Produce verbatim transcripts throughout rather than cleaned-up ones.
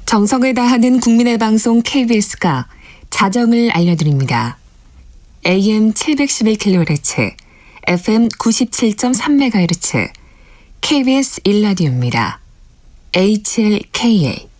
정성을 다하는 국민의 방송 케이비에스가 자정을 알려드립니다. 에이엠 칠백십일 킬로헤르츠, 에프엠 구십칠 점 삼 메가헤르츠, 케이비에스 일 라디오입니다. 에이치엘케이에이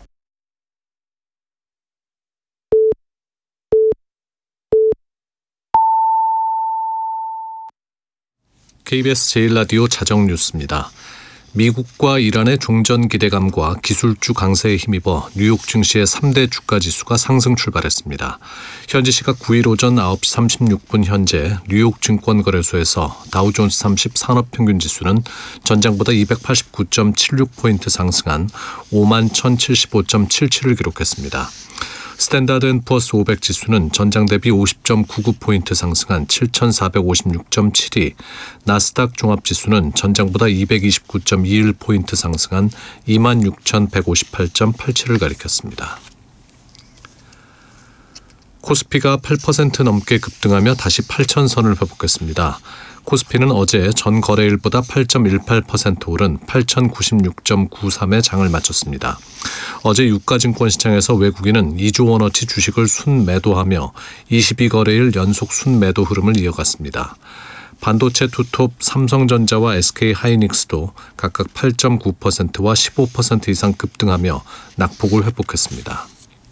케이비에스 제일 라디오 자정 뉴스입니다. 미국과 이란의 종전 기대감과 기술주 강세에 힘입어 뉴욕 증시의 삼 대 주가 지수가 상승 출발했습니다. 현지 시각 구 일 오전 아홉 시 삼십육 분 현재 뉴욕 증권거래소에서 다우존스 삼십 산업평균 지수는 전장보다 이백팔십구 점 칠육 포인트 상승한 오만 천칠십오 점 칠칠을 기록했습니다. 스탠다드 앤 푸어스 오백 지수는 전장 대비 오십 점 구구 포인트 상승한 칠천사백오십육 점 칠이, 나스닥 종합지수는 전장보다 이백이십구 점 이일 포인트 상승한 이만 육천백오십팔 점 팔칠을 가리켰습니다. 코스피가 팔 퍼센트 넘게 급등하며 다시 팔천 선을 회복했습니다. 코스피는 어제 전 거래일보다 팔 점 일팔 퍼센트 오른 팔천구십육 점 구삼에 장을 마쳤습니다. 어제 유가증권 시장에서 외국인은 이조 원어치 주식을 순매도하며 이십이 거래일 연속 순매도 흐름을 이어갔습니다. 반도체 투톱 삼성전자와 에스케이하이닉스도 각각 팔 점 구 퍼센트와 십오 퍼센트 이상 급등하며 낙폭을 회복했습니다.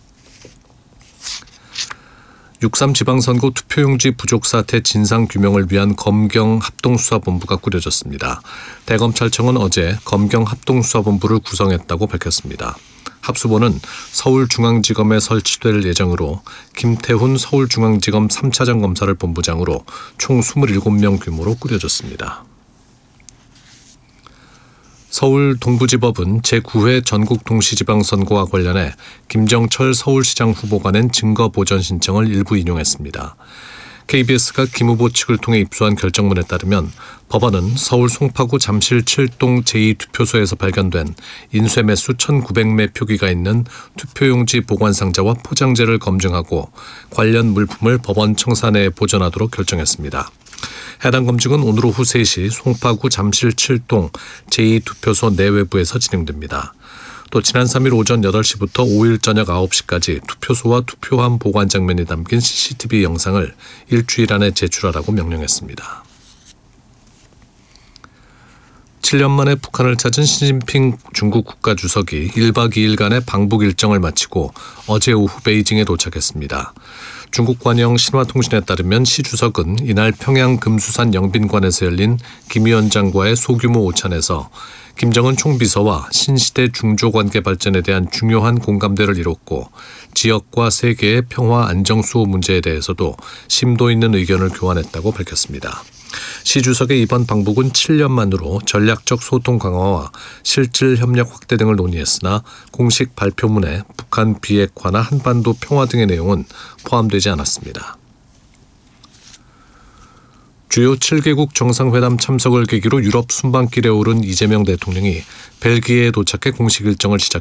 육삼 지방선거 투표용지 부족 사태 진상규명을 위한 검경합동수사본부가 꾸려졌습니다. 대검찰청은 어제 검경합동수사본부를 구성했다고 밝혔습니다. 합수본은 서울중앙지검에 설치될 예정으로 김태훈 서울중앙지검 삼 차장 검사를 본부장으로 총 이십칠 명 규모로 꾸려졌습니다. 서울 동부지법은 제구 회 전국동시지방선거와 관련해 김정철 서울시장 후보가 낸 증거보전 신청을 일부 인용했습니다. 케이비에스가 김 후보 측을 통해 입수한 결정문에 따르면 법원은 서울 송파구 잠실 칠 동 제이 투표소에서 발견된 인쇄매수 천구백 매 표기가 있는 투표용지 보관상자와 포장재를 검증하고 관련 물품을 법원 청사내에 보존하도록 결정했습니다. 해당 검증은 오늘 오후 세 시 송파구 잠실 칠 동 제이 투표소 내외부에서 진행됩니다. 또 지난 삼 일 오전 여덟 시부터 오 일 저녁 아홉 시까지 투표소와 투표함 보관 장면이 담긴 씨씨티비 영상을 일주일 안에 제출하라고 명령했습니다. 칠 년 만에 북한을 찾은 시진핑 중국 국가주석이 일 박 이 일간의 방북 일정을 마치고 어제 오후 베이징에 도착했습니다. 중국 관영 신화통신에 따르면 시 주석은 이날 평양 금수산 영빈관에서 열린 김 위원장과의 소규모 오찬에서 김정은 총비서와 신시대 중조관계 발전에 대한 중요한 공감대를 이뤘고 지역과 세계의 평화 안정 수호 문제에 대해서도 심도 있는 의견을 교환했다고 밝혔습니다. 시 주석의 이번 방북은 칠 년 만으로 전략적 소통 강화와 실질 협력 확대 등을 논의했으나 공식 발표문에 북한 비핵화나 한반도 평화 등의 내용은 포함되지 않았습니다. 주요 칠 개국 정상회담 참석을 계기로 유럽 순방길에 오른 이재명 대통령이 벨기에에 도착해 공식 일정을 시작했습니다.